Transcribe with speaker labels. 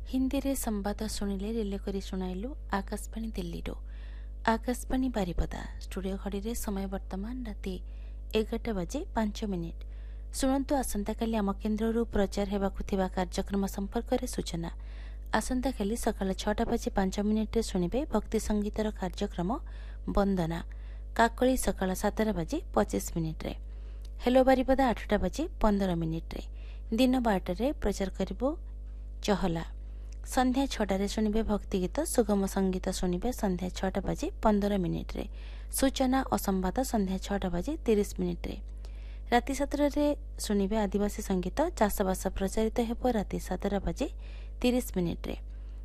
Speaker 1: हिंदी रे संवाद शुणिले रिले करी शुणाइलु आकाशवाणी दिल्ली आकाशवाणी बारिपदा स्टूडियो घड़ी रे समय वर्तमान राति 11:05 शुणु आसंता काली आम केन्द्र प्रचार हेबाकु थिबा कार्यक्रम संपर्क रे सूचना। आसंता काली सकाळ 6:05 शुणिबे भक्ति संगीतर कार्यक्रम वंदना काकली सकाळ 7:25 हेलो बारिपदा 8:15 दिन 12 प्रचार करिबो चहला। संध्या 6 शुणिबे भक्ति गीत सुगम संगीत शुणिबे संध्या 6:15 सूचना और संवाद संध्या 6:30 राति 7 शुणिबे आदिवासी संगीत चाषबास प्रचारित हेब राति 7:30